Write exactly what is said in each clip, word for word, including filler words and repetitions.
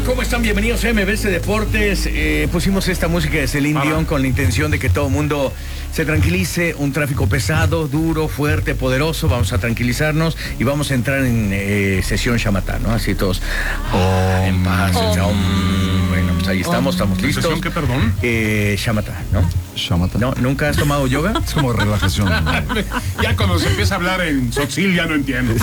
¿cómo están? Bienvenidos a M B C Deportes. Eh, pusimos esta música de Celine ah, Dion con la intención de que todo el mundo se tranquilice. Un tráfico pesado, duro, fuerte, poderoso. Vamos a tranquilizarnos y vamos a entrar en eh, sesión shamatá, ¿no? Así todos oh, en paz. Oh. Um, bueno, pues ahí estamos, oh. estamos listos. ¿Sesión qué, perdón? Eh, shamatá, ¿no? Shamatá. ¿No? ¿Nunca has tomado yoga? Es como relajación. Ya cuando se empieza a hablar en Tzotzil ya no entiendo.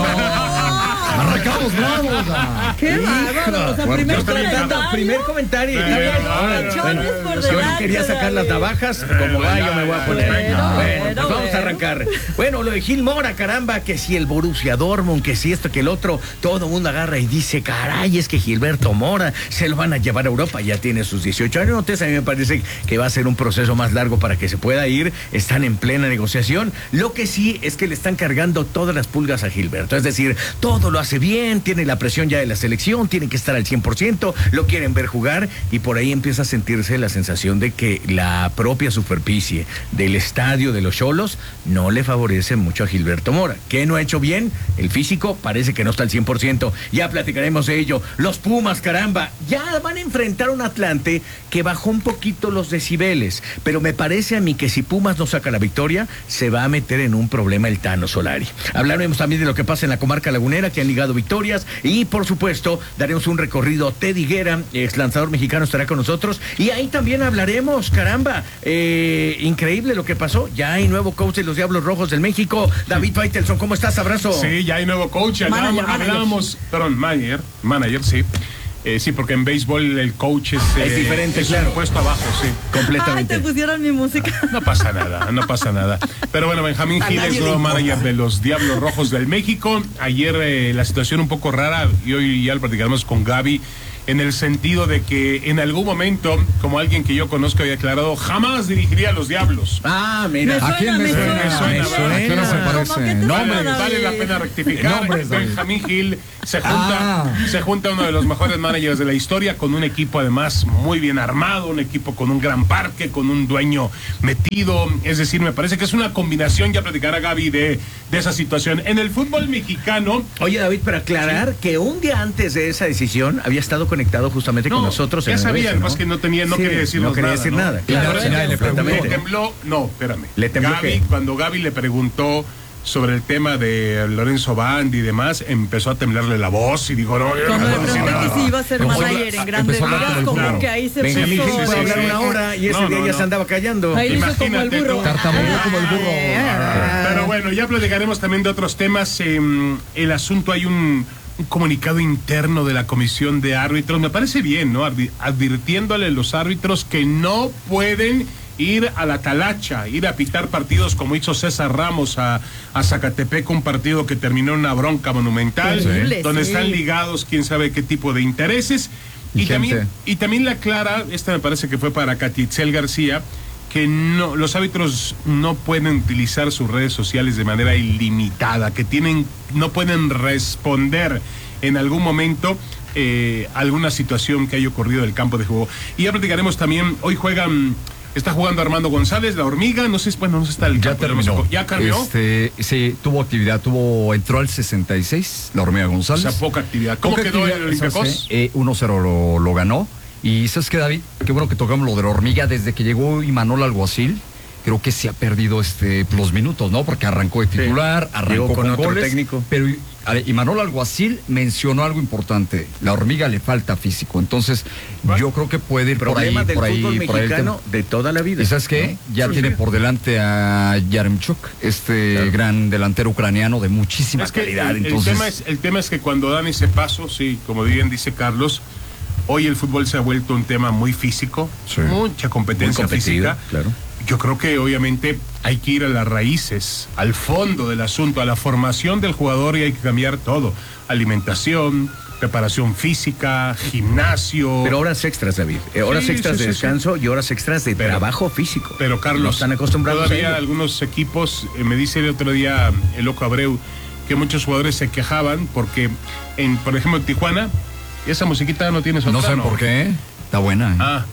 Arrancamos bravos. ¡Qué bárbaro! O sea, primer comentario. Primer comentario. Bueno, yo quería sacar las navajas, como va, yo me voy a poner. Bueno, bueno, bueno, pues vamos a arrancar. Bueno, lo de Gil Mora, caramba, que si el Borussia Dortmund, que si esto, que el otro, todo el mundo agarra y dice, caray, es que Gilberto Mora se lo van a llevar a Europa, ya tiene sus dieciocho años. Entonces a mí me parece que va a ser un proceso más largo para que se pueda ir. Están en plena negociación. Lo que sí es que le están cargando todas las pulgas a Gilberto, es decir, todo lo hace bien, tiene la presión ya de la selección, tiene que estar al cien por ciento, lo quieren ver jugar y por ahí empieza a sentirse la sensación de que la propia superficie del estadio de los Xolos no le favorece mucho a Gilberto Mora. ¿Qué no ha hecho bien? El físico parece que no está al cien por ciento, ya platicaremos de ello. Los Pumas, caramba, ya van a enfrentar a un Atlante que bajó un poquito los decibeles, pero me parece a mí que si Pumas no saca la victoria, se va a meter en un problema el Tano Solari. Hablaremos también de lo que pasa en la comarca lagunera, que han ligado victorias, y por supuesto daremos un recorrido. Ted Higuera, ex lanzador mexicano, estará con nosotros y ahí también hablaremos, caramba, eh, increíble lo que pasó. Ya hay nuevo coach de los Diablos Rojos del México. David Faitelson, ¿cómo estás? Abrazo. Sí, ya hay nuevo coach. Hablábamos, hablábamos perdón, manager, manager, sí. Eh, sí, porque en béisbol el coach es, es eh, diferente, es claro. Un puesto abajo, sí. Completamente. Ay, te pusieron mi música. No, no pasa nada, no pasa nada. Pero bueno, Benjamín Gil es nuevo manager de los Diablos Rojos del México. Ayer eh, la situación un poco rara y hoy ya lo platicaremos con Gaby, en el sentido de que en algún momento, como alguien que yo conozco había aclarado, jamás dirigiría a los Diablos. Ah, mira. Suena, ¿A quién me suena? Me suena, Me suena. ¿A quién no se parece? Vale, vale la pena rectificar. Benjamín Gil se junta, ah. se junta uno de los mejores managers de la historia, con un equipo además muy bien armado, un equipo con un gran parque, con un dueño metido. Es decir, me parece que es una combinación, ya platicará Gaby de, de esa situación. En el fútbol mexicano. Oye, David, para aclarar ¿sí? que un día antes de esa decisión había estado conectado justamente no, con nosotros. Ya en sabían, ¿no? más que no tenía, no sí, quería decirnos no quería nada. decir ¿no? nada. Claro, sí, le tembló, tembló, no, espérame. Le tembló Gaby, ¿qué? Cuando Gaby le preguntó sobre el tema de Lorenzo Bandi y demás, empezó a temblarle la voz y dijo, no, yo Cuando no le pregunté que si iba a ser manager en Grandes Ligas, como claro. que ahí se Benjamín puso... Gil puede hablar una hora y ese no, día no, ya no. se andaba callando. Ahí hizo como el burro. Tartamudeó como el burro. Pero bueno, ya platicaremos también de otros temas. Eh, el asunto, hay un... un comunicado interno de la comisión de árbitros, me parece bien, ¿no? Advirtiéndole a los árbitros que no pueden ir a la talacha, ir a pitar partidos como hizo César Ramos a, a Zacatepec, un partido que terminó en una bronca monumental, Terrible, donde sí. están ligados quién sabe qué tipo de intereses. Y, y también, y también la clara, esta me parece que fue para Catitzel García, que no, los árbitros no pueden utilizar sus redes sociales de manera ilimitada, que tienen, no pueden responder en algún momento eh, alguna situación que haya ocurrido en el campo de juego. Y ya platicaremos también, hoy juegan, está jugando Armando González, la Hormiga, no sé, bueno, no sé está el ya campo, terminó. No sé, ya cambió. Este, sí, tuvo actividad, tuvo, entró al sesenta y seis, la Hormiga González. O sea, poca actividad. ¿Cómo poca quedó actividad, el Olympiacos? Eh, uno cero lo, lo ganó. Y ¿sabes qué, David? Qué bueno que tocamos lo de la Hormiga. Desde que llegó Imanol Alguacil, creo que se ha perdido este los minutos, ¿no? Porque arrancó de titular, sí. arrancó Llegó con, con otro goles, técnico. Pero Imanol Alguacil mencionó algo importante. La Hormiga le falta físico. Entonces, ¿va? Yo creo que puede ir por ahí, del por ahí, fútbol por ahí mexicano de toda la vida. ¿Y sabes qué? ¿No? Ya sí, tiene sí. por delante a Yaremchuk, este claro. gran delantero ucraniano de muchísima es que calidad. El, Entonces, el, tema es, el tema es que cuando dan ese paso, sí, como bien dice Carlos, hoy el fútbol se ha vuelto un tema muy físico, sí. mucha competencia muy física. Claro. Yo creo que obviamente hay que ir a las raíces, al fondo del asunto, a la formación del jugador, y hay que cambiar todo. Alimentación, preparación física, gimnasio. Pero horas extras, David. Eh, horas sí, extras sí, de sí, descanso sí. y horas extras de pero, trabajo físico. Pero Carlos, no están acostumbrados todavía a ello. algunos equipos, eh, me dice el otro día el Loco Abreu, que muchos jugadores se quejaban porque, en, por ejemplo, en Tijuana, esa musiquita no tiene No saben por qué. Está buena. ¿eh? Ah,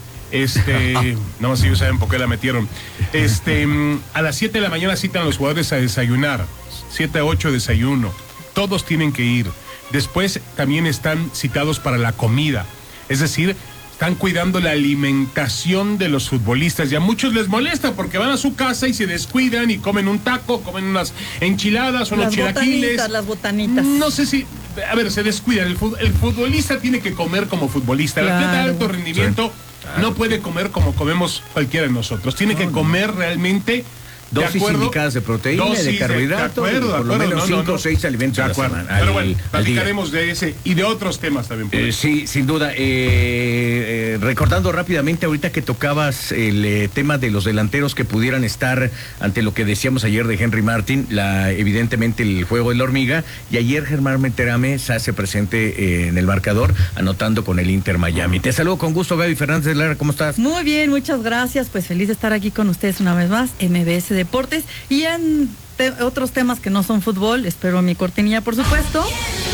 este, no sé si saben por qué la metieron. Este, a las siete de la mañana citan a los jugadores a desayunar. siete a ocho desayuno. Todos tienen que ir. Después también están citados para la comida. Es decir, están cuidando la alimentación de los futbolistas y a muchos les molesta porque van a su casa y se descuidan y comen un taco, comen unas enchiladas o unos chilaquiles. Las botanitas, las botanitas. No sé si, a ver, se descuidan. El, fut, el futbolista tiene que comer como futbolista. Claro. El atleta de alto rendimiento sí. claro. no puede comer como comemos cualquiera de nosotros. Tiene no, que comer no. realmente... Dosis de indicadas de proteína, dosis de carbohidratos, de, de acuerdo, por lo menos no, cinco no, o seis alimentos de a la acuerdo. semana. Pero al, bueno, al platicaremos de ese y de otros temas también. Eh, sí, sin duda. Eh, eh, recordando rápidamente ahorita que tocabas el eh, tema de los delanteros que pudieran estar ante lo que decíamos ayer de Henry Martin, la, evidentemente el juego de la hormiga, y ayer Germán Meterame se hace presente eh, en el marcador, anotando con el Inter Miami. Te saludo con gusto, Gaby Fernández de Lara, ¿cómo estás? Muy bien, muchas gracias, pues feliz de estar aquí con ustedes una vez más, M B S Deportes, y en te otros temas que no son fútbol, espero mi cortinilla, por supuesto.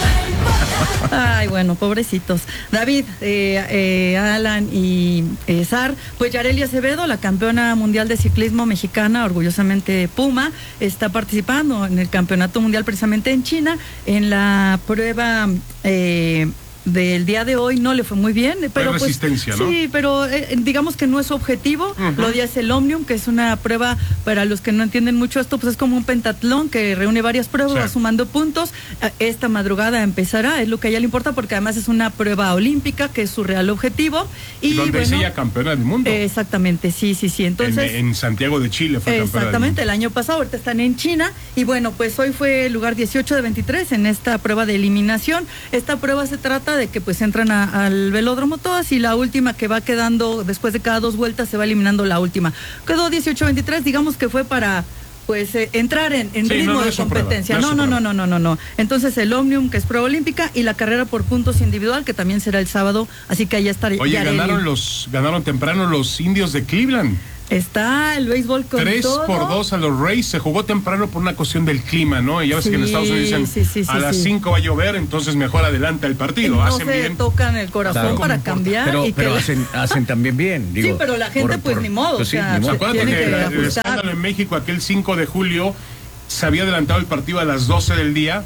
Ay, bueno, pobrecitos. David, eh, eh, Alan y eh, Sar, pues Yareli Acevedo, la campeona mundial de ciclismo mexicana, orgullosamente Puma, está participando en el campeonato mundial precisamente en China, en la prueba... Eh, del día de hoy no le fue muy bien, pero hay resistencia, pues, ¿no? Sí, pero eh, digamos que no es su objetivo. Uh-huh. Lo de es el Omnium, que es una prueba, para los que no entienden mucho esto, pues es como un pentatlón que reúne varias pruebas, sí. va sumando puntos. Esta madrugada empezará, es lo que a ella le importa, porque además es una prueba olímpica, que es su real objetivo. Y, y donde bueno, es ella campeona del mundo. Eh, exactamente, sí, sí, sí. Entonces, en, en Santiago de Chile fue campeona. Exactamente, el año pasado, ahorita están en China. Y bueno, pues hoy fue el lugar dieciocho de veintitrés en esta prueba de eliminación. Esta prueba se trata de que pues entran a al velódromo todas y la última que va quedando después de cada dos vueltas se va eliminando la última. Quedó dieciocho veintitrés, digamos que fue para pues eh, entrar en, en sí, ritmo no, no de competencia. Prueba, no, no, no, no, no, no, no. Entonces el Omnium, que es prueba olímpica, y la carrera por puntos individual, que también será el sábado, así que ahí estaré. Oye, ganaron los, ganaron temprano los indios de Cleveland. Está el béisbol con Tres todo. por dos a los Rays. Se jugó temprano por una cuestión del clima, ¿no? Y ya ves sí, que en Estados Unidos dicen sí, sí, sí, a las cinco sí. va a llover, entonces mejor adelanta el partido. No hacen se bien. tocan el corazón claro, para cambiar. Pero, y pero que... hacen, hacen también bien. Digo, sí, pero la gente por, pues por, ni modo. Pues, o sea, sí, ni modo. Acuérdate que, que el escándalo en México, aquel cinco de julio, se había adelantado el partido a las doce del día.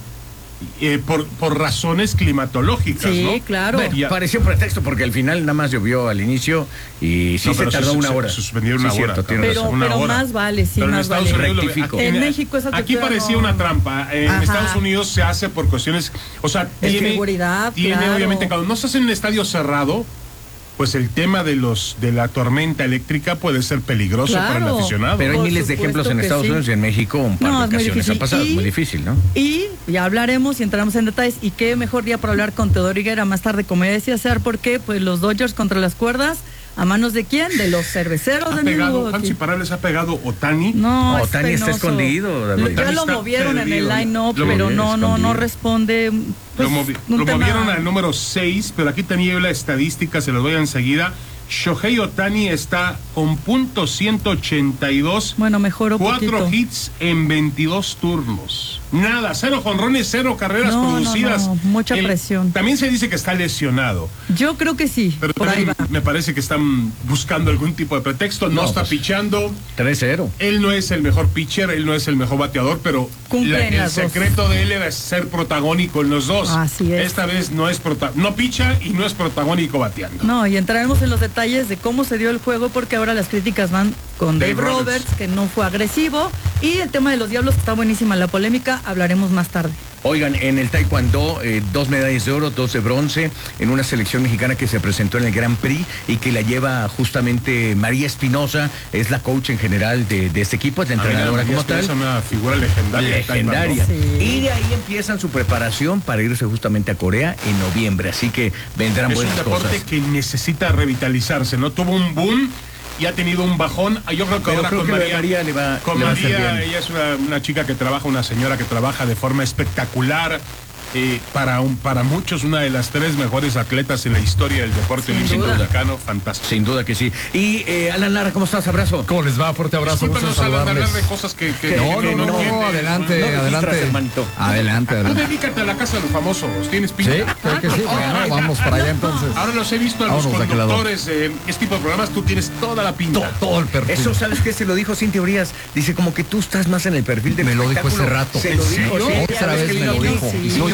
Eh, por, por razones climatológicas, sí, ¿no? Sí, claro. Bueno, ya... pareció pretexto porque al final nada más llovió al inicio y sí no, se tardó se, una hora. Se suspendieron una sí, hora. Cierto, pero una pero hora. más vale, sí, pero más en Estados vale. Unidos lo, aquí, en México eso aquí parecía no... una trampa. En Ajá. Estados Unidos se hace por cuestiones, o sea, de tiene, seguridad, tiene claro. obviamente cuando no estás en un estadio cerrado, pues el tema de los de la tormenta eléctrica puede ser peligroso claro, para el aficionado. Pero hay miles de ejemplos en Estados sí. Unidos y en México un par no, de ocasiones ha pasado, y, muy difícil, ¿no? Y ya hablaremos y entramos en detalles, y qué mejor día para hablar con Teodoro Higuera más tarde, como decía Ser, porque pues los Dodgers contra las cuerdas, ¿a manos de quién? De los cerveceros de Milwaukee. Juan Ciparales ha pegado Otani. No, no Otani está escondido. David. Ya Otani lo movieron en el line-up, pero no, no, no responde. Pues, lo, movi lo movieron al número seis, pero aquí tenía yo la estadística, se las doy enseguida. Shohei Otani está con punto ciento ochenta y dos. Bueno, mejoró Cuatro poquito. hits en veintidós turnos. Nada, cero jonrones, cero carreras no, producidas. No, no, mucha El, presión. También se dice que está lesionado. Yo creo que sí. Pero por ahí va. Me parece que están buscando algún tipo de pretexto. No, no está pues, pichando. tres cero. Él no es el mejor pitcher, él no es el mejor bateador, pero la, el secreto dos. de él era ser protagónico en los dos. Así es. Esta vez no es prota no picha y no es protagónico bateando. No, y entraremos en los detalles de cómo se dio el juego, porque ahora las críticas van con Dave, Dave Roberts, Roberts, que no fue agresivo, y el tema de los Diablos, está buenísima la polémica, hablaremos más tarde. Oigan, en el taekwondo, eh, dos medallas de oro, dos de bronce, en una selección mexicana que se presentó en el Grand Prix y que la lleva justamente María Espinosa, es la coach en general de, de este equipo, es la entrenadora como tal. Es una figura legendaria. Legendaria. Sí. Y de ahí empiezan su preparación para irse justamente a Corea en noviembre, así que vendrán es buenas cosas. Es un deporte que necesita revitalizarse, ¿no? Tuvo un boom y ha tenido un bajón. Yo creo que Pero ahora creo con que María, María le va, con le va María a ser bien. Ella es una, una chica que trabaja, una señora que trabaja de forma espectacular. Eh, para un para muchos una de las tres mejores atletas en la historia del deporte olímpico mexicano, fantástico. Sin duda que sí. Y eh, Alan Lara, ¿cómo estás? Abrazo. ¿Cómo les va? Fuerte abrazo. Discúlpanos, Alan, hablar de cosas que, que no, que no, no, no, adelante, no adelante. hermanito. Adelante, adelante. Tú dedícate a la casa de los famosos, tienes pinta. Sí, creo que sí. Bueno, vamos para allá entonces. Ahora los he visto a los Vámonos conductores de este tipo de programas, tú tienes toda la pinta. Todo, todo el perfil. Eso, ¿sabes qué? Se lo dijo Cintia Urias. Dice como que tú estás más en el perfil de Me lo dijo hace rato. Se lo dijo, sí. Otra vez me lo dijo. Y yo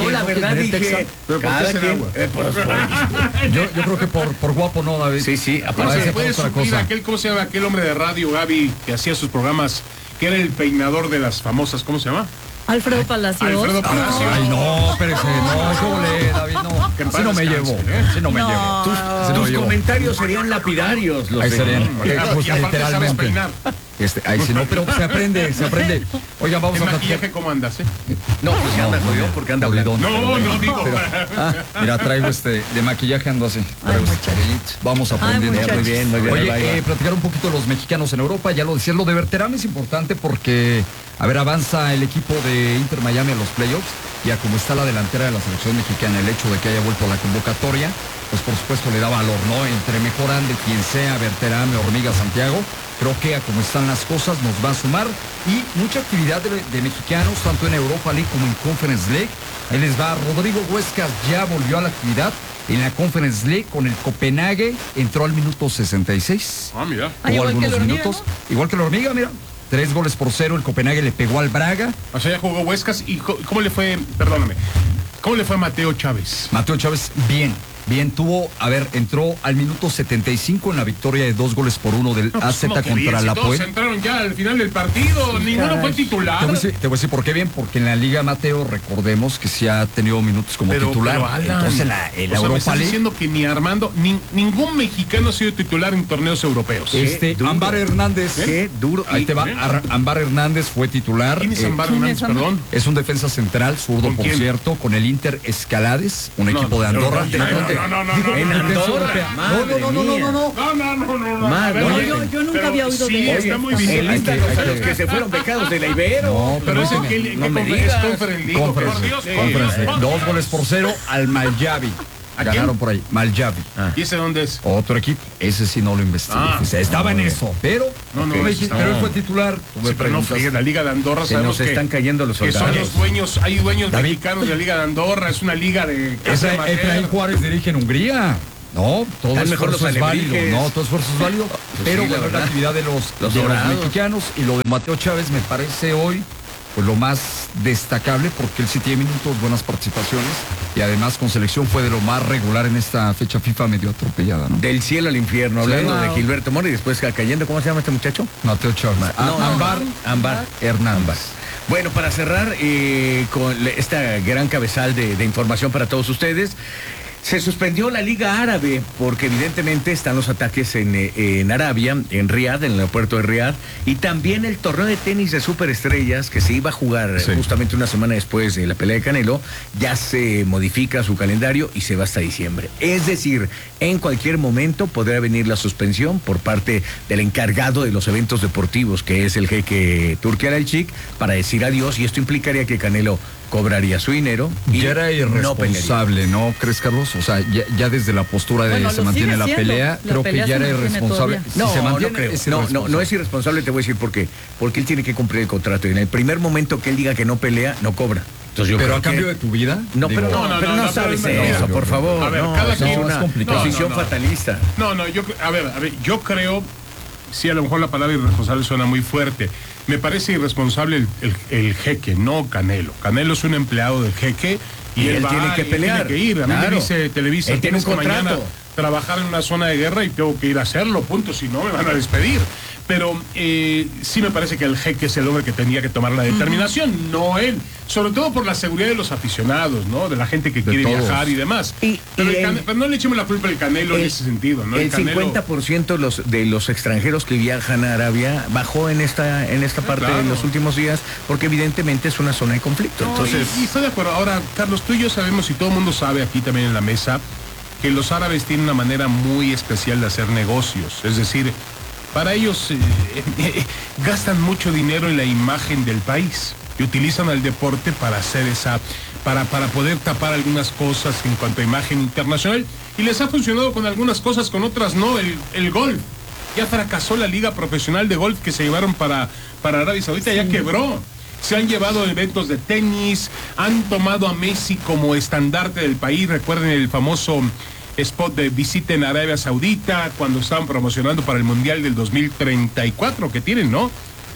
Yo la verdad dije, ¿Pero por qué cada será quien, agua? eh, por- por- Yo, yo creo que por, por guapo no, David. Sí, sí, Ahora aparte ¿Se ese puede fue otra suplir cosa. aquel, ¿cómo se llama? Aquel hombre de radio, Gaby, que hacía sus programas, que era el peinador de las famosas, ¿cómo se llama? Alfredo Palacios. Alfredo Palacios. Ay, no, espérese, no, yo le, David, no. Que en paz Si no me descanse, llevo, ¿eh? si no me No. llevo. tus Sí, no, tus yo- comentarios serían lapidarios. Los Ahí de- serían. Y, Eh, pues, y aparte sabes literalmente. peinar. Este, ahí sí no, pero se aprende, se aprende. Oigan, vamos ¿En a maquillaje platicar. cómo andas, eh? No, pues ya anda No, jodido no, porque anda jodidón. hablando. No, no digo. Ah, mira, traigo este, de maquillaje ando así. Traigo este muchacho. charillito. Vamos aprendiendo. muchacho. Muy bien, muy bien. Oye, ahí va, ahí va. eh, platicar un poquito de los mexicanos en Europa, ya lo decías, lo de Berterame es importante porque, a ver, avanza el equipo de Inter Miami a los playoffs, ya como está la delantera de la selección mexicana, el hecho de que haya vuelto a la convocatoria, pues por supuesto le da valor, ¿no? Entre mejor ande quien sea, Berterame, Hormiga, Santiago, creo que a como están las cosas nos va a sumar y mucha actividad de, de mexicanos, tanto en Europa League como en Conference League. Ahí les va, Rodrigo Huescas ya volvió a la actividad en la Conference League con el Copenhague, entró al minuto sesenta y seis. Ah, mira. Ah, Hubo igual que algunos la hormiga, minutos. Igual que la hormiga, mira. Tres goles por cero, el Copenhague le pegó al Braga. O sea, ya jugó Huescas. ¿Y co- cómo le fue, perdóname, cómo le fue a Mateo Chávez? Mateo Chávez, bien. Bien, tuvo, a ver, entró al minuto setenta y cinco en la victoria de dos goles por uno del No, pues, A Z ¿cómo que contra bien? la Si todos Puebla. entraron ya al final del partido, ninguno caray. fue titular. Te voy, a decir, te voy a decir por qué bien, porque en la Liga Mateo recordemos que sí ha tenido minutos como Pero, titular. pero, Alan, Entonces en la, en la o sea, me Europa estás League, diciendo que ni Armando, ni, ningún mexicano ha sido titular en torneos europeos. Eh, este duro. Ámbar Hernández. Qué duro. Ahí te va, ¿Eh? Ar- Ámbar Hernández fue titular. ¿Quién es eh, Ámbar ¿quién Hernández, es Ámbar? perdón? Es un defensa central, zurdo, ¿Con por quién? cierto, con el Inter Escalades, un No, equipo de no, Andorra. no, no, no, no, no, no, En no, no, Andorra. No, no, no, no, no, no, no. No, no, no, no, no. Madre, A ver, no, oye, yo- yo nunca pero había oído sí, de está él. muy El bien. Hay Insta, que- los hay a los que- que se fueron becados de la Ibero. No, Pero no, ese no, que, no que me confer- digas. es Conference League, Conference, por Dios. Conference, por Dios. dos goles por cero al Maljavi. ¿A quién? Ganaron por ahí, Maljavi. ¿Y ese dónde es? Otro equipo, ese sí no lo investigué. Ah. O sea, estaba en eso, pero, No, no, pero, ese está- pero él fue titular. Tú me Sí, pero no preguntas. friegues, la Liga de Andorra Se sabemos nos que, están cayendo los que son soldados. los dueños, hay dueños David. mexicanos de la Liga de Andorra, es una liga de casa Ese de Efraín amateur. Juárez dirige en Hungría. No, todo Están mejor esfuerzo los es válido. alebrijes. No, todo esfuerzo es válido. pero sí, la bueno, la verdad. actividad de los, Los de los dorados. mexicanos y lo de Mateo Chávez me parece hoy pues lo más destacable porque él sí tiene minutos, buenas participaciones y además con selección fue de lo más regular en esta fecha FIFA medio atropellada, ¿no? Del cielo al infierno, hablando Wow. de Gilberto Mora y después cayendo, ¿cómo se llama este muchacho? Mateo Chávez. Ma- Ah, no, no, Ámbar Ámbar Hernández. Bueno, para cerrar eh, con le- esta gran cabezal de, de información para todos ustedes, se suspendió la Liga Árabe porque evidentemente están los ataques en, eh, en Arabia, en Riad, en el aeropuerto de Riad, y también el torneo de tenis de superestrellas que se iba a jugar Sí. justamente una semana después de la pelea de Canelo, ya se modifica su calendario y se va hasta diciembre. Es decir, en cualquier momento podrá venir la suspensión por parte del encargado de los eventos deportivos, que es el jeque Turki Al-Sheikh, para decir adiós, y esto implicaría que Canelo cobraría su dinero y Ya era no pelearía. irresponsable, ¿no, crees, Carlos? O sea, ya, ya desde la postura de Bueno, se lo mantiene sigue la siendo. pelea, La creo pelea que ya se era mantiene irresponsable. todavía. Si No, se mantiene, no creo. es No, no, irresponsable. no es irresponsable, te voy a decir por qué. Porque él tiene que cumplir el contrato y en el primer momento que él diga que no pelea, no cobra. Entonces yo Pero creo a cambio que- de tu vida. No, pero digo, no, No, no, pero no, no, no, sabes pero no, eso, no, por favor. a ver, no, cada eso quien- es una es complicado. posición No, no, no. fatalista. No, no, yo, cre- a ver, a ver, yo creo, sí, a lo mejor la palabra irresponsable suena muy fuerte. Me parece irresponsable el, el, el jeque, no Canelo. Canelo es un empleado del jeque y, Y él, él va, tiene que y él pelear. tiene que ir. A mí Claro. me dice Televisa, Él tiene un tienes que mañana contrato. trabajar en una zona de guerra y tengo que ir a hacerlo, punto, si no me van a despedir. Pero eh, sí me parece que el jeque es el hombre que tenía que tomar la determinación, no él. Sobre todo por la seguridad de los aficionados, ¿no? De la gente que De quiere todos. viajar y demás. Y- pero, y el el- Cane- pero no le echemos la culpa al Canelo en El- ese sentido, ¿no? El Canelo- cincuenta por ciento de los, de los extranjeros que viajan a Arabia bajó en esta, en esta parte claro. en los últimos días porque evidentemente es una zona de conflicto. No, Entonces, y, y estoy de acuerdo. Ahora, Carlos, tú y yo sabemos, y todo el mundo sabe aquí también en la mesa, que los árabes tienen una manera muy especial de hacer negocios. Es decir, para ellos eh, eh, gastan mucho dinero en la imagen del país y utilizan al deporte para hacer esa, para, para poder tapar algunas cosas en cuanto a imagen internacional. Y les ha funcionado con algunas cosas, con otras no. El, el golf. Ya fracasó la liga profesional de golf que se llevaron para, para Arabia Saudita, ya quebró. Se han llevado eventos de tenis, han tomado a Messi como estandarte del país. Recuerden el famoso spot de visita en Arabia Saudita cuando estaban promocionando para el Mundial del dos mil treinta y cuatro que tienen, ¿no?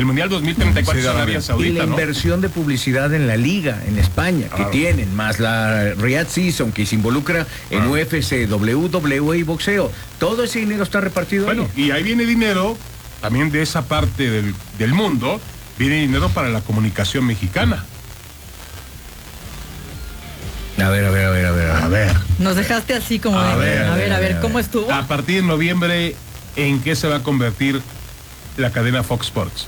El Mundial dos mil treinta y cuatro Sí, es Arabia Arabia. Y Saudita, la ¿no? inversión de publicidad en la liga, en España, que Claro. tienen, más la Riyadh Season, que se involucra en Claro. U F C, W W E y boxeo. Todo ese dinero está repartido Bueno, ahí. y ahí viene dinero, también de esa parte del, del mundo, viene dinero para la comunicación mexicana. A ver, a ver, a ver, a ver. A ver, Nos dejaste así como A de, ver, a ver, a a ver, ver. ¿cómo estuvo? a partir de noviembre, ¿en qué se va a convertir la cadena Fox Sports?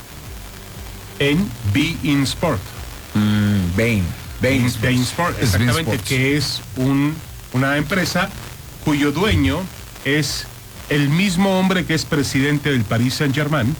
En Be In Sport. Mm, Bain. Bain. Bein Sport, Es Bein exactamente, Sports. que es un, una empresa cuyo dueño es el mismo hombre que es presidente del Paris Saint-Germain,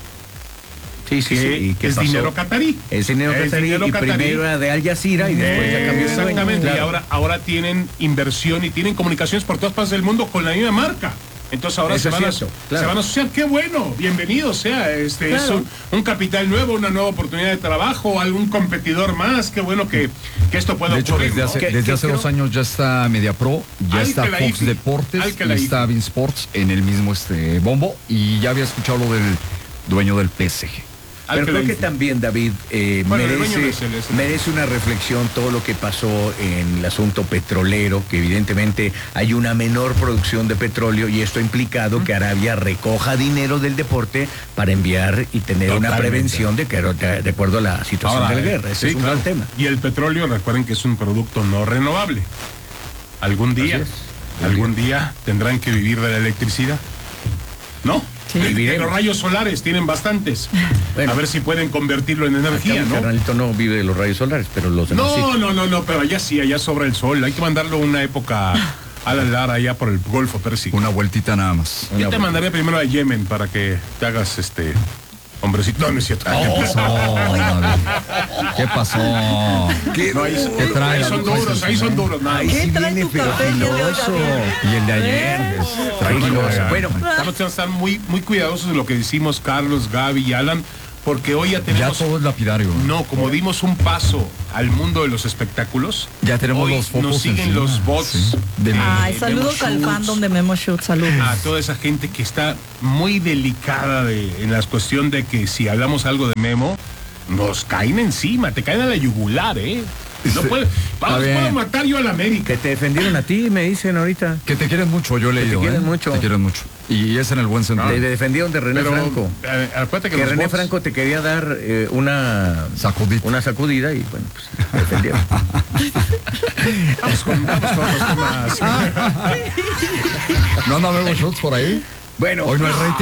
Sí, sí, que sí. ¿Y qué es pasó? dinero catarí. Es dinero Es catarí dinero y catarí. primero era de Al Jazeera y después ya cambió de dueño. Exactamente, Claro. y ahora, ahora tienen inversión y tienen comunicaciones por todas partes del mundo con la misma marca. Entonces ahora Eso se es van, a, cierto, claro. se van a asociar. ¡Qué bueno! Bienvenido sea. Este es Claro. un, un capital nuevo, una nueva oportunidad de trabajo, algún competidor más. Qué bueno que, que esto pueda De hecho, ocurrir. desde ¿no? hace, Que- desde que hace creo- dos años ya está MediaPro, ya Al está que la Fox hice. Deportes Al que y la está Bein Sports en el mismo este bombo. Y ya había escuchado lo del dueño del P S G. Al Pero que creo la que hice. también, David, eh, Bueno, el dueño merece, es el- es el- merece una reflexión todo lo que pasó en el asunto petrolero, que evidentemente hay una menor producción de petróleo y esto ha implicado que Arabia recoja dinero del deporte para enviar y tener una Totalmente. prevención de, que, de, de acuerdo a la situación Ahora, de la guerra. Ese sí, es un claro. gran tema. Y el petróleo, recuerden que es un producto no renovable. Algún día, Así es. algún día tendrán que vivir de la electricidad. ¿No? Sí. De- de Viviremos. los rayos solares tienen bastantes. Bueno. A ver si pueden convertirlo en Acá energía, mi ¿no? carnalito no vive de los rayos solares, pero los demás sí. No, no, no, no, pero allá sí, allá sobra el sol. Hay que mandarlo una época a la lara allá por el Golfo Pérsico. Una vueltita nada más. Yo Una te vuelta. mandaría primero a Yemen para que te hagas este hombrecito. No, no es cierto. ¿Qué pasó, David? ¿Qué pasó? No, ahí, ¿Qué trae ahí la son boca duros, ese ahí son señor? duros. No, Ahí ¿Qué sí trae viene tu café el día de hoy, filoso. David? Y el de ayer. pues, tranquilo. Bueno, Bueno, estamos que estar muy, muy cuidadosos de lo que decimos Carlos, Gaby y Alan, porque hoy ya Ya tenemos. todo es lapidario. No, como dimos un paso al mundo de los espectáculos, Ya tenemos hoy los focos nos siguen encima. los bots. Sí. De- Ay, Eh, saludos Memo al Schutz. fandom de Memo Shoot, saludos. A toda esa gente que está muy delicada de, en la cuestión de que si hablamos algo de Memo, nos caen encima, te caen a la yugular, ¿eh? No puede, vamos, bien. puedo matar yo a la América. Que te defendieron a ti, me dicen ahorita. Que te quieren mucho, yo he leído. quieren ¿eh? mucho. Te quieren mucho. Y es en el buen sentido. Te defendieron de René Pero, Franco. eh, acuérdate que, Que los René bots- Franco te quería dar eh, una Sacudita. una sacudida y bueno, pues te defendieron. Vamos con, vamos con los temas. ¿No anda Memo Schutz por ahí? Bueno, ¿Hoy no hay rating?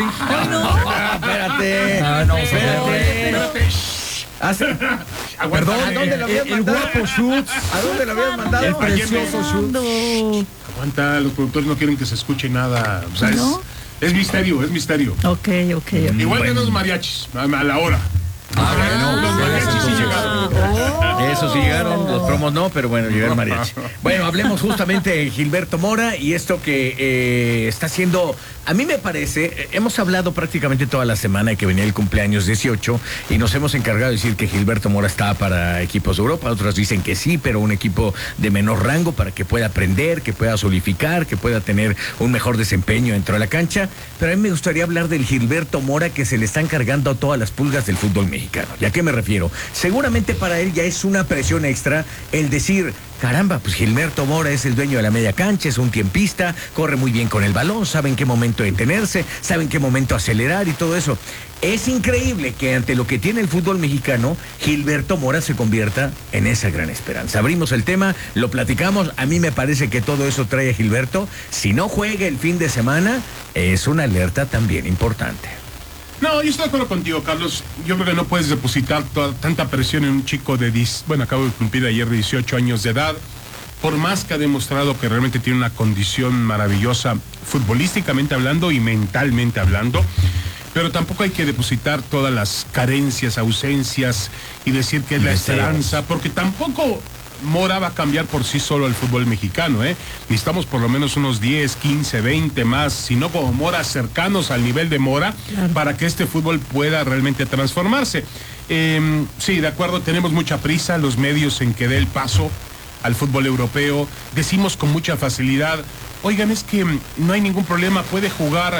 Ah, espérate. Ah, no, espérate. Hace- Aguanta, ¿A dónde lo habías el, el mandado? guapo Schutz. ¿A dónde lo habías mandado? El precioso Schutz. aguanta, los productores no quieren que se escuche nada. O sea, ¿No? es, es misterio, es misterio. Ok, ok. Igual que los mariachis, a, a la hora. Ah, bueno, los pues, mariachis sí entonces. llegaron. Eso sí llegaron, los promos no, pero bueno, llegaron mariachi. Bueno, hablemos justamente de Gilberto Mora y esto que eh, está haciendo, a mí me parece, eh, hemos hablado prácticamente toda la semana de que venía el cumpleaños dieciocho y nos hemos encargado de decir que Gilberto Mora está para equipos de Europa, otros dicen que sí, pero un equipo de menor rango para que pueda aprender, que pueda solidificar, que pueda tener un mejor desempeño dentro de la cancha, pero a mí me gustaría hablar del Gilberto Mora que se le están cargando a todas las pulgas del fútbol mexicano. ¿Y a qué me refiero? Seguramente para él ya es una presión extra el decir, caramba, pues Gilberto Mora es el dueño de la media cancha, es un tiempista, corre muy bien con el balón, sabe en qué momento detenerse, sabe en qué momento acelerar y todo eso. Es increíble que ante lo que tiene el fútbol mexicano, Gilberto Mora se convierta en esa gran esperanza. Abrimos el tema, lo platicamos, a mí me parece que todo eso trae a Gilberto. Si no juega el fin de semana, es una alerta también importante. No, yo estoy de acuerdo contigo, Carlos. Yo creo que no puedes depositar toda, tanta presión en un chico de, diez, bueno, acabo de cumplir ayer dieciocho años de edad. Por más que ha demostrado que realmente tiene una condición maravillosa, futbolísticamente hablando y mentalmente hablando, pero tampoco hay que depositar todas las carencias, ausencias y decir que es la Deseos. esperanza, porque tampoco Mora va a cambiar por sí solo el fútbol mexicano, ¿eh? Necesitamos por lo menos unos diez, quince, veinte más, si no como Mora, cercanos al nivel de Mora, Claro. para que este fútbol pueda realmente transformarse. Eh, sí, de acuerdo, tenemos mucha prisa, los medios en que dé el paso al fútbol europeo, decimos con mucha facilidad, oigan, es que mm, no hay ningún problema, puede jugar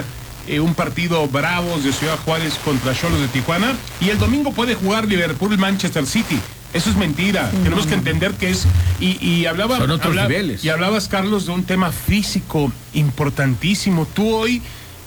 eh, un partido Bravos de Ciudad Juárez contra Xolos de Tijuana, y el domingo puede jugar Liverpool-Manchester City. Eso es mentira. Mm. Tenemos que entender que es... Y, y hablaba, Son otros habla, niveles. Y hablabas, Carlos, de un tema físico importantísimo. Tú hoy,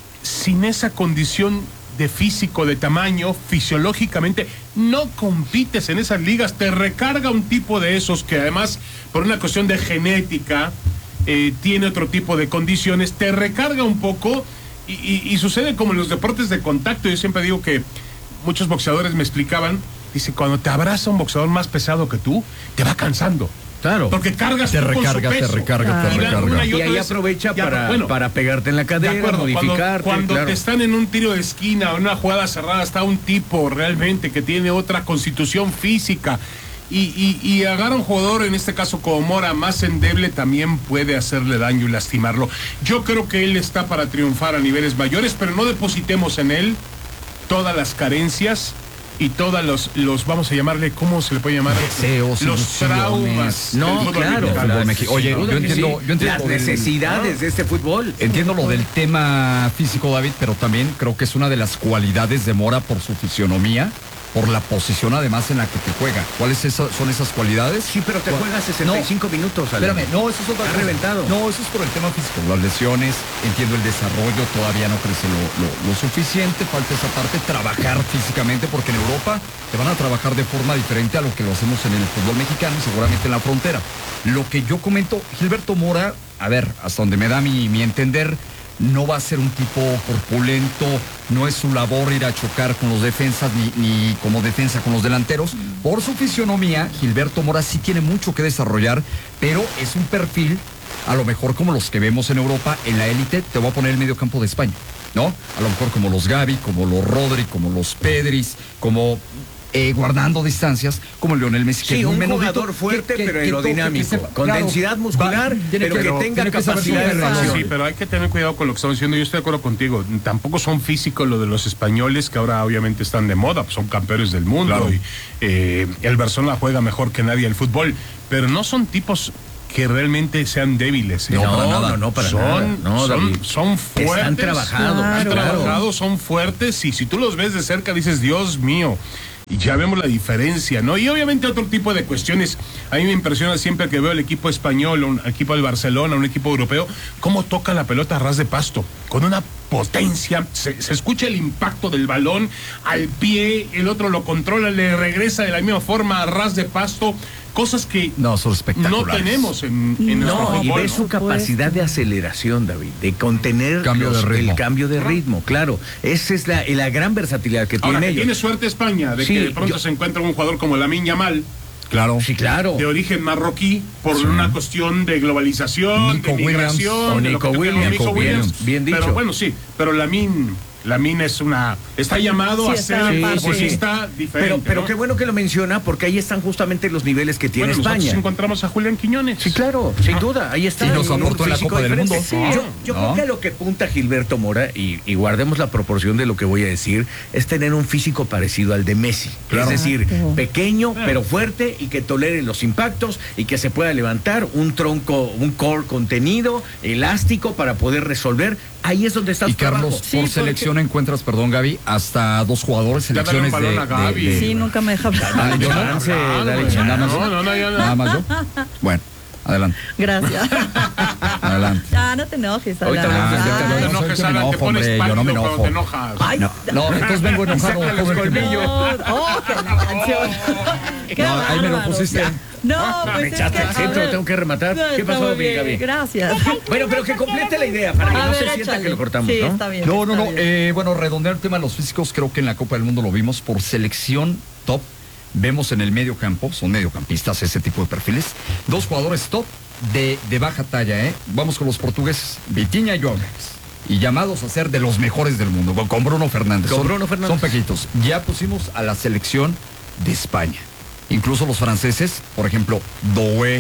sin esa condición de físico, de tamaño, fisiológicamente, no compites en esas ligas. Te recarga un tipo de esos que además, por una cuestión de genética, eh, tiene otro tipo de condiciones, te recarga un poco y, y, y sucede como en los deportes de contacto. Yo siempre digo que muchos boxeadores me explicaban, dice, cuando te abraza un boxeador más pesado que tú, te va cansando. Claro. Porque cargas te tú recarga, con su peso. te recarga, te y recarga. Y, y ahí aprovecha ya, para, bueno, para pegarte en la cadera, de acuerdo, modificarte. Cuando, cuando claro. te están en un tiro de esquina o en una jugada cerrada, está un tipo realmente que tiene otra constitución física y, y, y agarra un jugador, en este caso como Mora, más endeble, también puede hacerle daño y lastimarlo. Yo creo que él está para triunfar a niveles mayores, pero no depositemos en él todas las carencias y todos los, los, vamos a llamarle, ¿cómo se le puede llamar? Deseos, los traumas. No, claro. Claro. Oye, yo entiendo, sí. yo entiendo las necesidades del, de este fútbol. Entiendo lo del tema físico, David, pero también creo que es una de las cualidades de Mora por su fisionomía, por la posición además en la que te juega. ¿Cuáles esa, son esas cualidades? Sí, pero te juegas sesenta y cinco no, minutos. Ale. Espérame, no, eso es otra cosa. reventado. No, eso es por el tema físico. Las lesiones, entiendo el desarrollo, todavía no crece lo, lo, lo suficiente, falta esa parte, trabajar físicamente, porque en Europa te van a trabajar de forma diferente a lo que lo hacemos en el fútbol mexicano y seguramente en la frontera. Lo que yo comento, Gilberto Mora, a ver, hasta donde me da mi, mi entender, no va a ser un tipo corpulento, no es su labor ir a chocar con los defensas ni, ni como defensa con los delanteros. Por su fisionomía, Gilberto Mora sí tiene mucho que desarrollar, pero es un perfil a lo mejor como los que vemos en Europa, en la élite. Te voy a poner el medio campo de España, ¿no? A lo mejor como los Gavi, como los Rodri, como los Pedris, como... Eh, guardando distancias, como Lionel Messi. Sí, que un menudito, jugador fuerte, que, pero que, aerodinámico, que sepa, con claro, densidad muscular, va, pero que, que tenga que capacidad de reacción. Sí, pero hay que tener cuidado con lo que estamos diciendo. Yo estoy de acuerdo contigo. Tampoco son físicos lo de los españoles, que ahora obviamente están de moda, pues son campeones del mundo. Claro. Y eh, el Barcelona juega mejor que nadie el fútbol, pero no son tipos que realmente sean débiles. ¿eh? No, no, para nada. no, no, para son, nada. No, son, son fuertes. Han trabajado. Claro, han claro. trabajado, son fuertes, y si tú los ves de cerca dices, Dios mío. Y ya vemos la diferencia, ¿no? Y obviamente otro tipo de cuestiones. A mí me impresiona siempre que veo el equipo español, un equipo del Barcelona, un equipo europeo, cómo toca la pelota a ras de pasto, con una potencia, se, se escucha el impacto del balón al pie, el otro lo controla, le regresa de la misma forma a ras de pasto, cosas que no, son espectaculares. No tenemos en, en no, nuestro fútbol. Y ves su capacidad de aceleración, David, de contener cambio los, de ritmo. el cambio de ritmo, claro. Esa es la, la gran versatilidad que Ahora, tiene que ellos. Tiene suerte España de sí, que de pronto yo... se encuentra un jugador como Lamine Yamal. Claro. Sí, claro. De origen marroquí, por sí. una cuestión de globalización, Nico de migración. Williams. Nico, de Williams. Nico Williams. Williams. Bien dicho. Pero bueno, sí, pero Lamine... Lamine es una... Está llamado sí, a ser un futbolista sí, sí. diferente. Pero, pero ¿no? qué bueno que lo menciona, porque ahí están justamente los niveles que tiene bueno, España. Nosotros encontramos a Julián Quiñones. Sí, claro, sin ah. duda, ahí está. Y nos aportó en la Copa del Mundo. Sí. Yo, yo ¿no? creo que a lo que apunta Gilberto Mora, y, y guardemos la proporción de lo que voy a decir, es tener un físico parecido al de Messi. Claro. Es decir, ah, pequeño, claro. pero fuerte, y que tolere los impactos, y que se pueda levantar un tronco, un core contenido, elástico, para poder resolver. Ahí es donde está y su Carlos, trabajo. por sí, selección porque... encuentras, perdón, Gaby, hasta dos jugadores selecciones de, de, de... Sí, nunca me deja hablar. Dale chance, dale chance. Nada más, no, no, no, ya no. Nada más yo. Bueno, adelante. Gracias. Adelante. Ya, no te enojes, Alan. Ahorita hablamos de- Ah, no te no, enojes, yo me Alan, te enojo, pones hombre, yo no me pálido enojo. cuando te enojas. Ay, No, no, entonces vengo enojado. Sácale los todo el tiempo. colmillos. No, oh, que la canción. Qué No, ahí me lo bárbaro. pusiste. No, pues me es echaste que, al a centro, ver, tengo que rematar. no, ¿Qué está pasó, muy bien, Gaby? Gracias. Bueno, pero que complete la idea, para que A no ver, se sienta échale. que lo cortamos, sí, ¿no? está bien. No, no, está no. bien. Eh, bueno, redondear el tema de los físicos, creo que en la Copa del Mundo lo vimos por selección top. Vemos en el medio campo, son mediocampistas ese tipo de perfiles. Dos jugadores top de, de baja talla, ¿eh? Vamos con los portugueses, Vitinha y João Neves. Y llamados a ser de los mejores del mundo, con, con Bruno Fernández. Con son, Bruno Fernández. Son pequitos. Ya pusimos a la selección de España. Incluso los franceses, por ejemplo, Doué,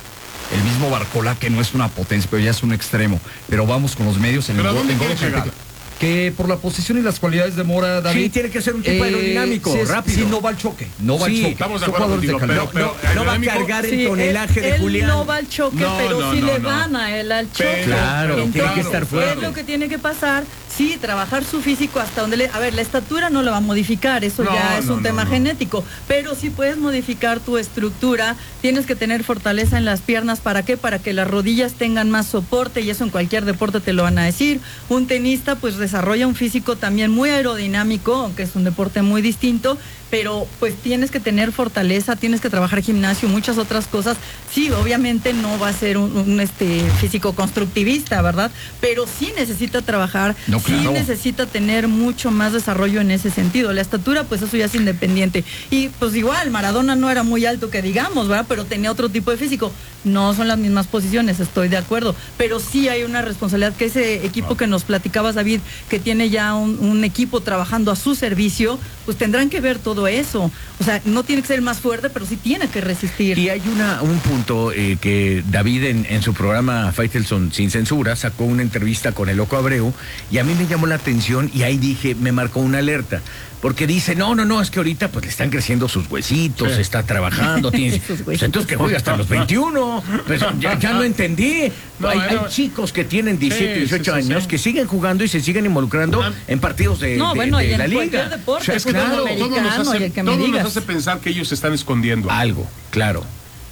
el mismo Barcola, que no es una potencia, pero ya es un extremo. Pero vamos con los medios en ¿Pero el a dónde en quiere Golo llegar? Kanté, que por la posición y las cualidades de Mora, David. Sí, tiene que ser un tipo aerodinámico, sí, es- rápido. Sí, no va al choque. No va Sí, al choque. estamos de Son acuerdo jugadores de contigo, calidad. pero- No, no va a aerodinámico- cargar el Sí, tonelaje él, de Julián. Él no va al choque, No, pero no, sí no, le no. van a él al choque. Pero- Claro, Entonces, tiene que estar fuerte. ¿qué es lo que tiene que pasar? sí, trabajar su físico hasta donde le... A ver, la estatura no lo va a modificar, eso No, ya es no, un no, tema no. genético, pero sí puedes modificar tu estructura, tienes que tener fortaleza en las piernas, ¿para qué? Para que las rodillas tengan más soporte, y eso en cualquier deporte te lo van a decir. Un tenista pues desarrolla un físico también muy aerodinámico, aunque es un deporte muy distinto, pero pues tienes que tener fortaleza, tienes que trabajar gimnasio, muchas otras cosas. Sí, obviamente no va a ser un, un este físico constructivista, ¿verdad? Pero sí necesita trabajar, No, sí claro. necesita tener mucho más desarrollo en ese sentido. La estatura, pues eso ya es independiente. Y pues igual, Maradona no era muy alto que digamos, ¿verdad? Pero tenía otro tipo de físico. No son las mismas posiciones, estoy de acuerdo. Pero sí hay una responsabilidad que ese equipo que nos platicabas, David, que tiene ya un, un equipo trabajando a su servicio, pues tendrán que ver todo eso. O sea, no tiene que ser el más fuerte, pero sí tiene que resistir. Y hay una un punto eh, que David en, en su programa Faitelson Sin Censura sacó una entrevista con el Loco Abreu, y a mí me llamó la atención, y ahí dije, me marcó una alerta. Porque dice, no, no, no, es que ahorita pues le están creciendo sus huesitos, Sí. está trabajando, tiene, Sus huesitos. pues, entonces que juega hasta los veintiuno. Pues, ya, ya no entendí. No, hay, bueno. hay chicos que tienen diecisiete, Sí, dieciocho sí, sí, años sí. que siguen jugando y se siguen involucrando Ah. en partidos de, No, de- bueno, de y en la cualquier liga. deporte, O sea, es fútbol claro, americano. todo nos hace, y el que me todo nos digas. hace pensar que ellos se están escondiendo. algo, claro.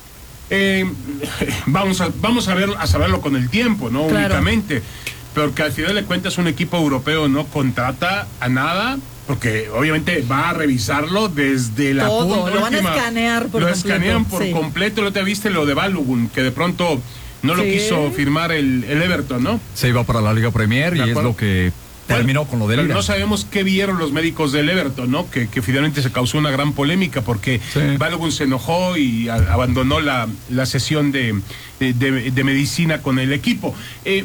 Eh, vamos a vamos a ver a saberlo con el tiempo, no Claro. únicamente, porque al final de cuentas un equipo europeo no contrata a nada, porque obviamente va a revisarlo desde la Todo, punta lo van a última. escanear por lo completo, escanean por sí. completo. Lo te viste lo de Balogun, que de pronto no lo Sí. quiso firmar el, el Everton, ¿no? Se iba para la Liga Premier De y es acuerdo. lo que terminó con lo del Pero Lira. no sabemos qué vieron los médicos del Everton, ¿no? Que, que finalmente se causó una gran polémica porque Sí. Balogun se enojó y a- abandonó la, la sesión de, de, de- de medicina con el equipo. Eh,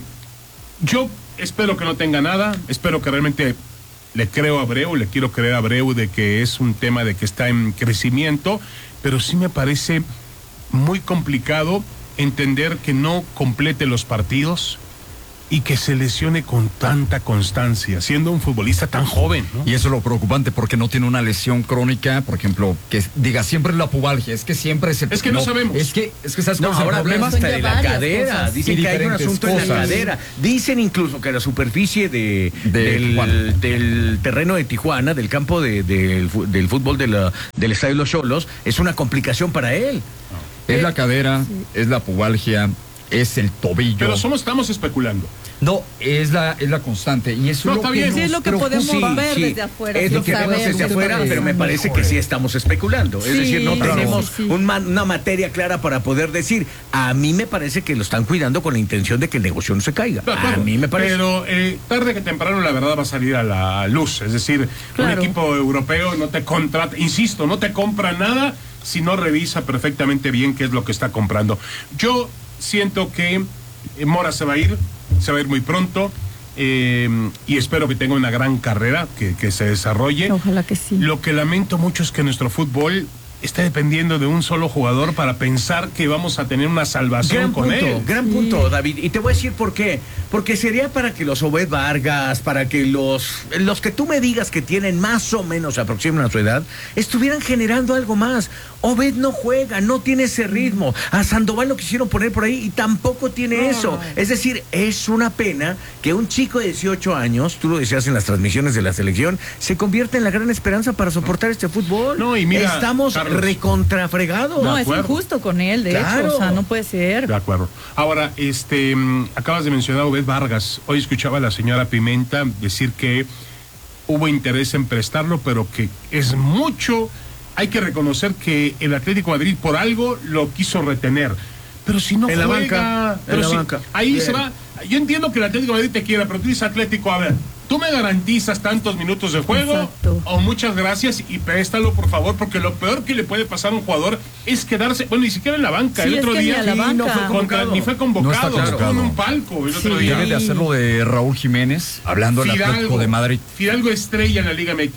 yo espero que no tenga nada, espero que realmente le creo a Abreu, le quiero creer a Abreu de que es un tema de que está en crecimiento, pero sí me parece muy complicado entender que no complete los partidos y que se lesione con tanta constancia, siendo un futbolista tan joven, ¿no? Y eso es lo preocupante, porque no tiene una lesión crónica, por ejemplo, que diga siempre es la pubalgia, es que siempre es el... Es que no sabemos. Es que, es que ¿sabes No, cuál es el ahora problema? hablamos hasta Son de ya la varias cadera. cosas. Dicen Y que hay un diferentes asunto en la cosas. cadera. Dicen incluso que la superficie de, De del, Tijuana. del terreno de Tijuana, del campo de- del fu- del fútbol de la- del Estadio Los Cholos, es una complicación para él. Es la cadera, es la pubalgia, es el tobillo. Pero somos, estamos especulando. No, es la, es la constante. Y eso No, es lo está que bien. nos Sí, es lo que preocupa. podemos ver desde afuera, Es lo sin que vemos saber desde lo que afuera, está pero me pasando. parece que sí estamos especulando. Es Sí, decir, no claro. tenemos Sí, sí. un ma- una materia clara para poder decir. A mí me parece que lo están cuidando con la intención de que el negocio no se caiga. De acuerdo. A mí me parece. Pero eh, tarde que temprano la verdad va a salir a la luz. Es decir, Claro. un equipo europeo no te contrata, insisto, no te compra nada si no revisa perfectamente bien qué es lo que está comprando. Yo siento que eh, Mora se va a ir, se va a ir muy pronto. eh, y espero que tenga una gran carrera, que, que se desarrolle. Ojalá que sí. Lo que lamento mucho es que nuestro fútbol está dependiendo de un solo jugador para pensar que vamos a tener una salvación Gran con punto, él. gran Sí. punto, David. Y te voy a decir por qué. Porque sería para que los Obed Vargas, para que los, los que tú me digas que tienen más o menos aproximan a su edad, estuvieran generando algo más. Obed no juega, no tiene ese ritmo. A Sandoval lo quisieron poner por ahí y tampoco tiene No, eso. no. Es decir, es una pena que un chico de dieciocho años, tú lo decías en las transmisiones de la selección, se convierta en la gran esperanza para soportar este fútbol. No, y mira, estamos Carlos. recontrafregados. No, De es acuerdo. injusto con él, de Claro. hecho, o sea, no puede ser. De acuerdo. Ahora, este, mm, acabas de mencionar a Obed Vargas. Hoy escuchaba a la señora Pimenta decir que hubo interés en prestarlo, pero que es mucho. Hay que reconocer que el Atlético de Madrid por algo lo quiso retener. Pero si no En la juega, banca, en pero la si- banca. ahí Bien. se va. Yo entiendo que el Atlético de Madrid te quiera, pero tú dices Atlético, a ver, tú me garantizas tantos minutos de juego, Exacto. o muchas gracias y préstalo por favor, porque lo peor que le puede pasar a un jugador es quedarse, bueno, ni siquiera en la banca. Sí, el es otro que ni día a la sí, banca. no fue convocado, convocado. ni fue convocado, No está estuvo convocado. en un palco el otro Sí. día. Debe de hacerlo de Raúl Jiménez, hablando del Atlético de Madrid. Fidalgo estrella en la Liga M X.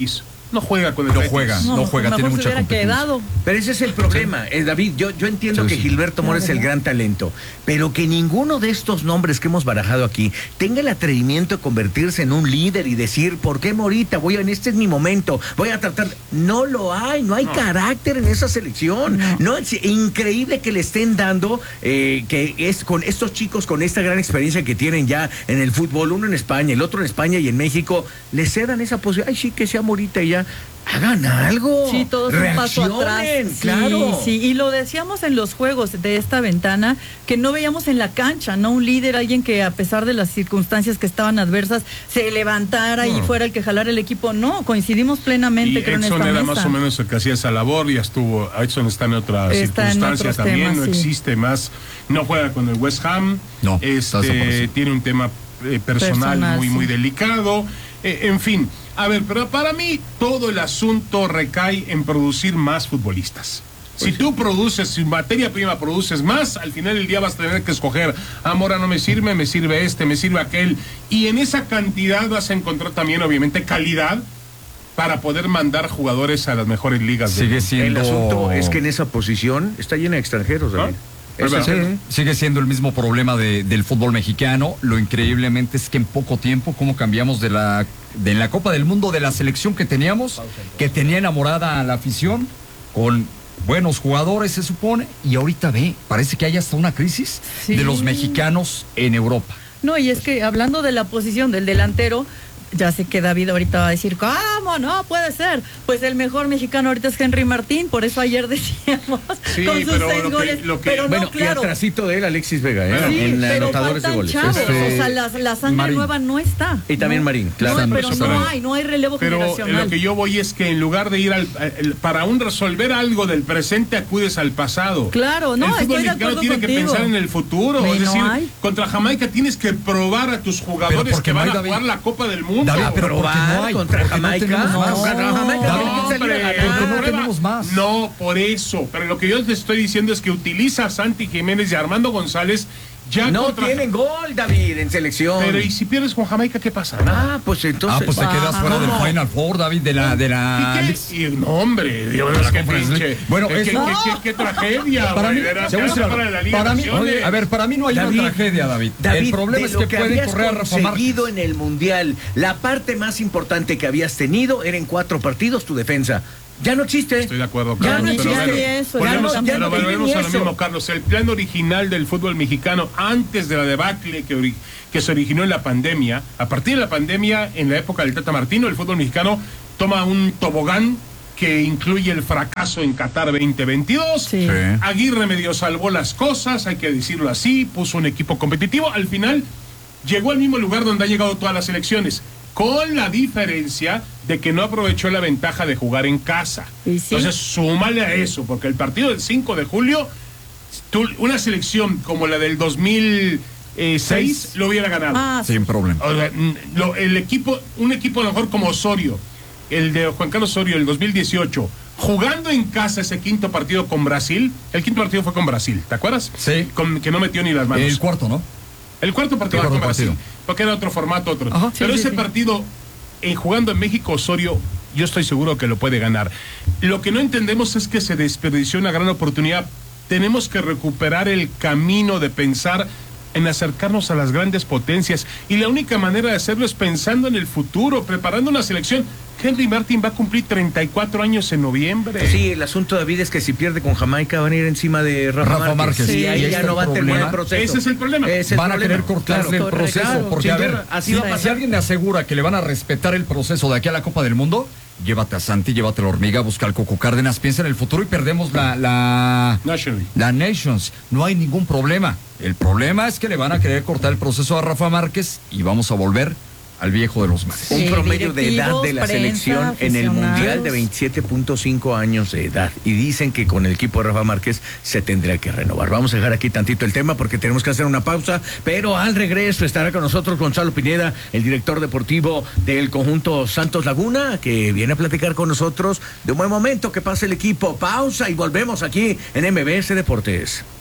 No juega con el No Betis. juega, no, No, juega, mejor tiene se mucha hubiera competencia. quedado. Pero ese es el problema, eh, David. Yo, yo entiendo Sí, que sí. Gilberto Mora La es el verdad. gran talento, pero que ninguno de estos nombres que hemos barajado aquí tenga el atrevimiento de convertirse en un líder y decir, ¿por qué Morita? Voy a, en este es mi momento, voy a tratar. No lo hay, no hay No. carácter en esa selección. No. No, es increíble que le estén dando, eh, que es con estos chicos con esta gran experiencia que tienen ya en el fútbol, uno en España, el otro en España y en México, le cedan esa posibilidad. Ay, sí, que sea Morita y ya. Hagan algo. Sí, todos un paso atrás. Reaccionen, Sí, claro. sí, y lo decíamos en los juegos de esta ventana, que no veíamos en la cancha, ¿no? Un líder, alguien que a pesar de las circunstancias que estaban adversas, se levantara y No. fuera el que jalara el equipo. No, coincidimos plenamente, Y creo, en Edson esta era mesa. más o menos el que hacía esa labor, ya estuvo, Edson está en otra Está en circunstancia otros también, temas, no sí. existe más, no juega con el West Ham, No, está este, desaparecido. tiene un tema eh, personal, Personal, muy, sí. muy delicado, eh, en fin, a ver, pero para mí todo el asunto recae en producir más futbolistas. Si tú produces, si materia prima produces más, al final del día vas a tener que escoger, ah, Mora no me sirve, me sirve este, me sirve aquel, y en esa cantidad vas a encontrar también, obviamente, calidad para poder mandar jugadores a las mejores ligas. del Sigue mundo. siendo... El asunto es que en esa posición está llena de extranjeros, David. ¿No? Ese Es es el- Sí, sigue siendo el mismo problema de- del fútbol mexicano. Lo increíblemente es que en poco tiempo, cómo cambiamos de la, de la Copa del Mundo, de la selección que teníamos, que tenía enamorada a la afición, con buenos jugadores, se supone, y ahorita ve, parece que hay hasta una crisis Sí. de los mexicanos en Europa. No, y es que hablando de la posición del delantero, ya sé que David ahorita va a decir, ¿cómo no puede ser? Pues el mejor mexicano ahorita es Henry Martín, por eso ayer decíamos, Sí, con sus pero seis lo que- goles. lo que- pero no, Bueno, claro. y atrasito de él, Alexis Vega, ¿eh? Sí, en pero anotadores de faltan goles. chavos, Este, o sea, la, la sangre Marín. nueva no está. Y también ¿no? Marín, claro. No, pero Eso, no pero- hay, no hay relevo Pero generacional. lo que yo voy es que en lugar de ir al, al- para un resolver algo del presente, acudes al pasado. Claro, no, el estoy fútbol de mexicano acuerdo tiene que contigo. pensar en el futuro. Y Es no decir, hay. contra Jamaica tienes que probar a tus jugadores porque que no van hay, a David. jugar la Copa del Mundo. David, pero ¿por qué no hay? contra Porque no Jamaica. tenemos más. Contra Jamaica No, tiene que salir a hombre, ganar. porque no prueba- tenemos más. No, por eso. Pero lo que yo te estoy diciendo es que utiliza a Santi Jiménez y a Armando González ya No contra... tienen gol, David, en selección. Pero ¿y si pierdes con Jamaica, qué pasa? Nada. Ah, pues entonces. Ah, pues te quedas Ah, fuera del ¿cómo? Final Four, David, de la... De la ¿Y qué? Y, no, hombre, Dios, De la qué Conference pinche. League. Bueno, qué, es- qué, no. qué- qué- qué tragedia. Para mí, güey, verás, te voy a decir para algo. la Liga Para mí, Naciones. oye, a ver, para mí no hay David, una tragedia, David. David, El problema de es lo que, que pueden habías correr a Rafa conseguido Márquez. en el Mundial, la parte más importante que habías tenido era en cuatro partidos tu defensa. Ya no existe. Estoy de acuerdo, Ya Carlos. no pero existe. bueno, eso, volvemos, ya no- ya pero no volvemos tienen a lo eso. mismo, Carlos. El plan original del fútbol mexicano, antes de la debacle que, ori- que se originó en la pandemia, a partir de la pandemia, en la época del Tata Martino, el fútbol mexicano toma un tobogán que incluye el fracaso en Qatar veinte veintidós. Sí. Sí. Aguirre medio salvó las cosas, hay que decirlo así, puso un equipo competitivo. Al final llegó al mismo lugar donde han llegado todas las elecciones, con la diferencia de que no aprovechó la ventaja de jugar en casa. Y sí. Entonces, súmale a eso, porque el partido del cinco de julio, tú- una selección como la del dos mil seis Seis. lo hubiera ganado. Ah, Sin problema. O sea, mm, lo- el equipo, un equipo a lo mejor como Osorio, el de Juan Carlos Osorio, el dos mil dieciocho, jugando en casa ese quinto partido con Brasil, el quinto partido fue con Brasil, ¿te acuerdas? Sí. Con, que no metió ni las manos. El cuarto, ¿no? El cuarto partido El fue cuarto con Brasil, partido. porque era otro formato, otro. Ajá. Pero Sí, sí, ese sí. partido, en jugando en México, Osorio, yo estoy seguro que lo puede ganar. Lo que no entendemos es que se desperdició una gran oportunidad. Tenemos que recuperar el camino de pensar en acercarnos a las grandes potencias, y la única manera de hacerlo es pensando en el futuro, preparando una selección. Henry Martin va a cumplir treinta y cuatro años en noviembre. Sí, el asunto, David, es que si pierde con Jamaica van a ir encima de Rafa, Rafa Márquez. Y Sí, ahí ahí ya está no el va a terminar el problema. proceso. Ese es el problema. Ese es el Van a problema. querer cortarle el Claro, proceso, correcto. porque Sin a ver, duda, así si, va a pasar. si alguien me asegura que le van a respetar el proceso de aquí a la Copa del Mundo, llévate a Santi, llévate a la Hormiga, busca al Coco Cárdenas, piensa en el futuro y perdemos la, la, National League. la Nations. No hay ningún problema. El problema es que le van a querer cortar el proceso a Rafa Márquez y vamos a volver al viejo de los mares. Un Sí, promedio de edad directivos, de la prensa, selección en el Mundial de aficionados. veintisiete punto cinco años de edad. Y dicen que con el equipo de Rafa Márquez se tendría que renovar. Vamos a dejar aquí tantito el tema porque tenemos que hacer una pausa. Pero al regreso estará con nosotros Gonzalo Pineda, el director deportivo del conjunto Santos Laguna, que viene a platicar con nosotros de un buen momento que pasa el equipo. Pausa y volvemos aquí en M B S Deportes.